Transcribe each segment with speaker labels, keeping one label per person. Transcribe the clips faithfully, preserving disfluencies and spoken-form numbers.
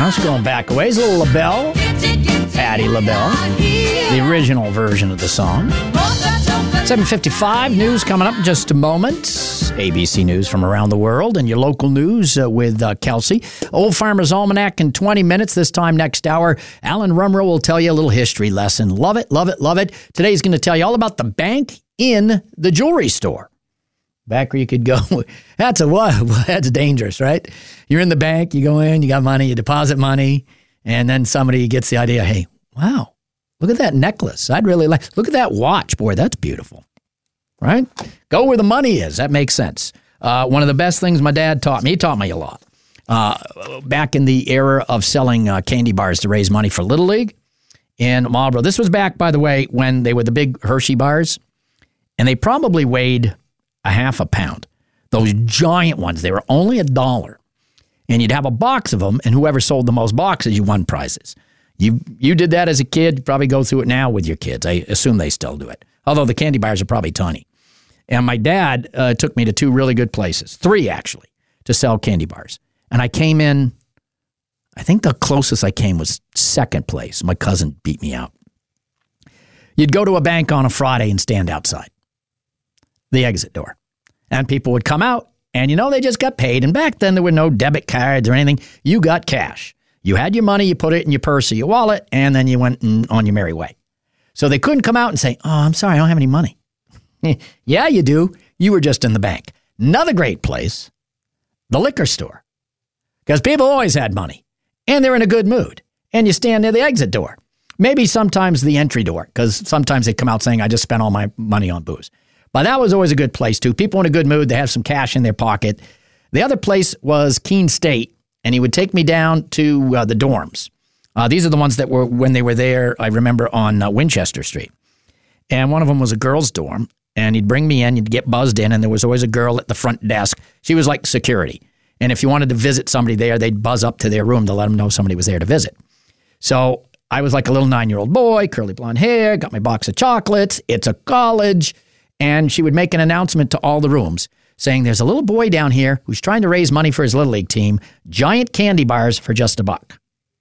Speaker 1: House, going back a ways. A little LaBelle, Patti LaBelle, the original version of the song. seven fifty-five, news coming up in just a moment. A B C News from around the world and your local news uh, with uh, Kelsey. Old Farmer's Almanac in twenty minutes. This time next hour, Alan Rumrow will tell you a little history lesson. Love it, love it, love it. Today he's going to tell you all about the bank in the jewelry store. Back where you could go. That's a what? That's dangerous, right? You're in the bank, you go in, you got money, you deposit money, and then somebody gets the idea, hey, wow, look at that necklace. I'd really like, look at that watch. Boy, that's beautiful, right? Go where the money is. That makes sense. Uh, one of the best things my dad taught me, he taught me a lot. Uh, back in the era of selling uh, candy bars to raise money for Little League in Marlboro. This was back, by the way, when they were the big Hershey bars, and they probably weighed a half a pound. Those giant ones, they were only a dollar. And you'd have a box of them, and whoever sold the most boxes, you won prizes. You you did that as a kid. You probably go through it now with your kids. I assume they still do it. Although the candy bars are probably tiny. And my dad uh, took me to two really good places, three actually, to sell candy bars. And I came in, I think the closest I came was second place. My cousin beat me out. You'd go to a bank on a Friday and stand outside the exit door. And people would come out, and you know, they just got paid. And back then, there were no debit cards or anything. You got cash. You had your money, you put it in your purse or your wallet, and then you went on your merry way. So they couldn't come out and say, oh, I'm sorry, I don't have any money. Yeah, you do. You were just in the bank. Another great place, the liquor store. Because people always had money, and they're in a good mood. And you stand near the exit door. Maybe sometimes the entry door, because sometimes they come out saying, I just spent all my money on booze. But that was always a good place, too. People in a good mood. They have some cash in their pocket. The other place was Keene State, and he would take me down to uh, the dorms. Uh, these are the ones that were, when they were there, I remember, on uh, Winchester Street. And one of them was a girls' dorm, and he'd bring me in. You'd get buzzed in, and there was always a girl at the front desk. She was like security. And if you wanted to visit somebody there, they'd buzz up to their room to let them know somebody was there to visit. So I was like a little nine-year-old boy, curly blonde hair, got my box of chocolates. It's a college. And she would make an announcement to all the rooms saying there's a little boy down here who's trying to raise money for his Little League team, giant candy bars for just a buck.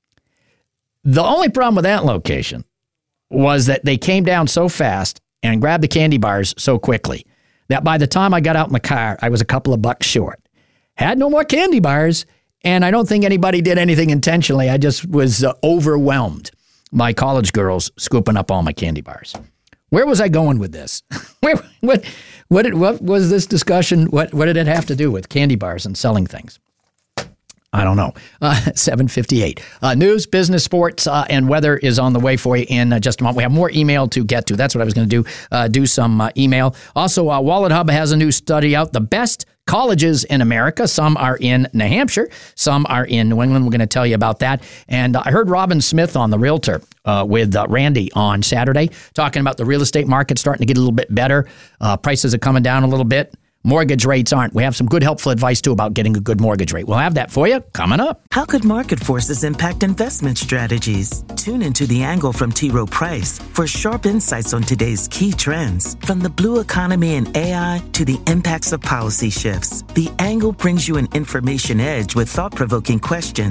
Speaker 1: The only problem with that location was that they came down so fast and grabbed the candy bars so quickly that by the time I got out in the car, I was a couple of bucks short. Had no more candy bars, and I don't think anybody did anything intentionally. I just was uh, overwhelmed by college girls scooping up all my candy bars. Where was I going with this? Where, what, what, did, what was this discussion? What, what did it have to do with candy bars and selling things? I don't know. Uh, seven fifty-eight. Uh, news, business, sports, uh, and weather is on the way for you in uh, just a moment. We have more email to get to. That's what I was going to do, uh, do some uh, email. Also, uh, Wallet Hub has a new study out, the best colleges in America. Some are in New Hampshire. Some are in New England. We're going to tell you about that. And I heard Robin Smith on The Realtor uh, with uh, Randy on Saturday talking about the real estate market starting to get a little bit better. Uh, prices are coming down a little bit. Mortgage rates aren't. We have some good, helpful advice, too, about getting a good mortgage rate. We'll have that for you coming up.
Speaker 2: How could market forces impact investment strategies? Tune into The Angle from T. Rowe Price for sharp insights on today's key trends. From the blue economy and A I to the impacts of policy shifts, The Angle brings you an information edge with thought-provoking questions